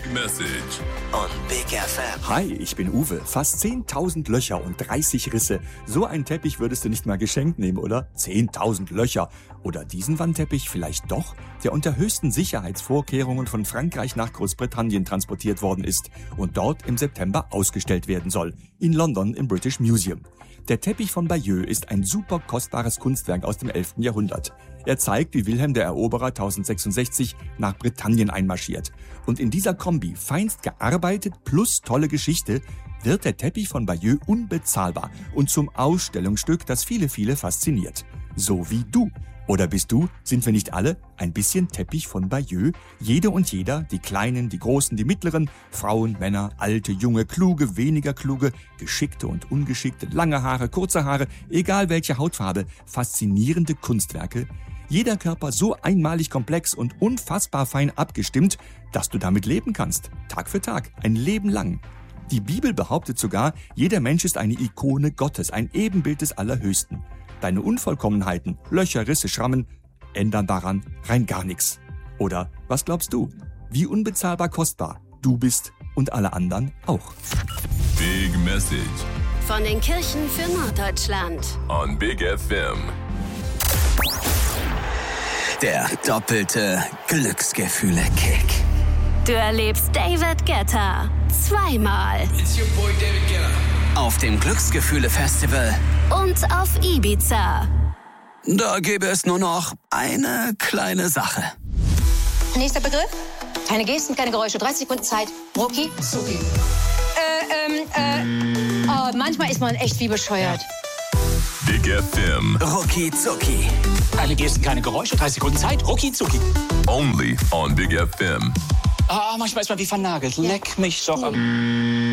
Message on Big FM. Hi, ich bin Uwe. Fast 10.000 Löcher und 30 Risse. So einen Teppich würdest du nicht mal geschenkt nehmen, oder? 10.000 Löcher. Oder diesen Wandteppich vielleicht doch, der unter höchsten Sicherheitsvorkehrungen von Frankreich nach Großbritannien transportiert worden ist und dort im September ausgestellt werden soll. In London im British Museum. Der Teppich von Bayeux ist ein super kostbares Kunstwerk aus dem 11. Jahrhundert. Er zeigt, wie Wilhelm der Eroberer 1066 nach Britannien einmarschiert. Und in dieser Kombi, feinst gearbeitet plus tolle Geschichte, wird der Teppich von Bayeux unbezahlbar und zum Ausstellungsstück, das viele, viele fasziniert. So wie du. Oder bist du, sind wir nicht alle, ein bisschen Teppich von Bayeux? Jede und jeder, die Kleinen, die Großen, die Mittleren, Frauen, Männer, Alte, Junge, Kluge, weniger Kluge, Geschickte und Ungeschickte, lange Haare, kurze Haare, egal welche Hautfarbe, faszinierende Kunstwerke. Jeder Körper so einmalig komplex und unfassbar fein abgestimmt, dass du damit leben kannst. Tag für Tag, ein Leben lang. Die Bibel behauptet sogar, jeder Mensch ist eine Ikone Gottes, ein Ebenbild des Allerhöchsten. Deine Unvollkommenheiten, Löcher, Risse, Schrammen ändern daran rein gar nichts. Oder was glaubst du? Wie unbezahlbar kostbar du bist und alle anderen auch. Big Message Von den Kirchen für Norddeutschland. on Big FM. Der doppelte Glücksgefühle-Kick. Du erlebst David Guetta zweimal It's your boy David Guetta. Auf dem Glücksgefühle-Festival. und auf Ibiza. Da gäbe es nur noch eine kleine Sache. Nächster Begriff. Keine Gesten, keine Geräusche. 30 Sekunden Zeit. Rucki. Zuki. Manchmal ist man echt wie bescheuert. Big FM, Rucki Zucki. Keine Gesten, keine Geräusche. 30 Sekunden Zeit. Rucki Zuki. only on Big FM. Manchmal ist man wie vernagelt. Leck mich doch am...